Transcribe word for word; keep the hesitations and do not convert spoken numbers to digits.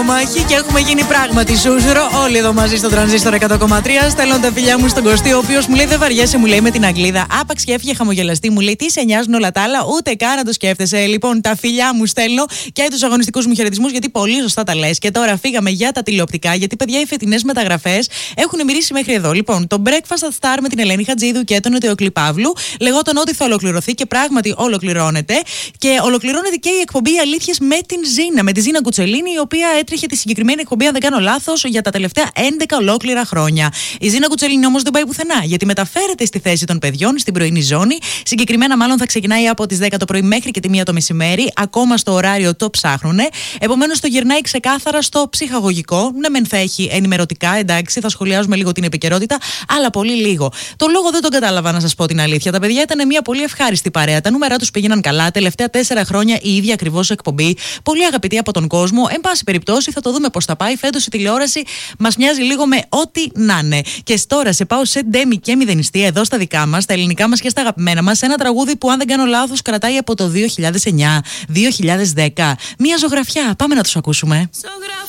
Πρωτομάχη και έχουμε γίνει πράγματι σούζουρο. Όλοι εδώ μαζί στο Τρανζίστορ εκατό κόμμα τρία. Στέλνω τα φιλιά μου στον Κωστή, ο οποίος μου λέει: δεν βαριέσαι, μου λέει με την Αγγλίδα. Άπαξ και έφυγε χαμογελαστή, μου λέει: τι σε νοιάζουν όλα τα άλλα, ούτε καν να το σκέφτεσαι. Λοιπόν, τα φιλιά μου στέλνω και τους αγωνιστικούς μου χαιρετισμούς, γιατί πολύ σωστά τα λες. Και τώρα φύγαμε για τα τηλεοπτικά, γιατί παιδιά οι φετινές μεταγραφές έχουν μυρίσει μέχρι εδώ. Λοιπόν, το Breakfast at Star με την Ελένη Χατζίδου και τον Εωτεοκλή Παύλου λεγόταν ότι θα ολοκληρωθεί και πράγματι ολοκληρώνεται. Και ολοκληρώνεται και η εκπομπή Αλήθειες με την Ζήνα, με τη Ζήνα Κουτσελίνη, η οποία έτρεχε τη συγκεκριμένη εκπομπή, αν δεν κάνω λάθος, για τα τελευταία έντεκα ολόκληρα χρόνια. Η Ζήνα Κουτσελίνη όμως δεν πάει πουθενά, γιατί μεταφέρεται στη θέση των παιδιών, στην πρωινή ζώνη. Συγκεκριμένα, μάλλον θα ξεκινάει από τις δέκα το πρωί μέχρι και τη μία το μεσημέρι. Ακόμα στο ωράριο το ψάχνουνε. Επομένως, το γυρνάει ξεκάθαρα στο ψυχαγωγικό. Ναι, μεν θα έχει ενημερωτικά, εντάξει, θα σχολιάζουμε λίγο την επικαιρότητα, αλλά πολύ λίγο. Το λόγο δεν τον κατάλαβα, να σας πω την αλήθεια. Τα παιδιά ήταν μια πολύ ευχάριστη παρέα. Τα νούμερα τους πήγαιναν καλά. Τελευταία τέσσερα χρόνια η ίδια ακριβώς εκπομπή. Πολύ αγαπητή από τον κόσμο. Εν πάση περιπτώσει, θα το δούμε πώς θα πάει. Φέτος η τηλεόραση μας μοιάζει λίγο με ό,τι να είναι. Και τώρα σε πάω σε ντέμι και μηδενιστή εδώ στα δικά μας, στα ελληνικά μας και στα αγαπημένα μας. Ένα τραγούδι που, αν δεν κάνω λάθος, κρατάει από το δύο χιλιάδες εννιά δύο χιλιάδες δέκα. Μια ζωγραφιά. Πάμε να τους ακούσουμε.